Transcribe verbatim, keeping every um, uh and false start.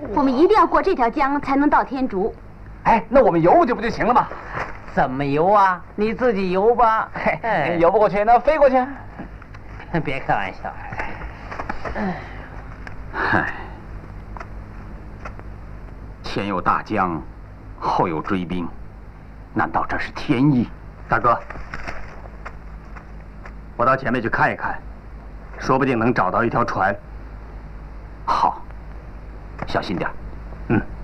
我们一定要过这条江才能到天竺。 哎，那我们游过去不就行了吗？ 怎么游啊？你自己游吧。 哎，游不过去，那飞过去。 别开玩笑。 嗨，前有大江，后有追兵，难道这是天意？ 大哥，我到前面去看一看，说不定能找到一条船。 好，小心点。 嗯。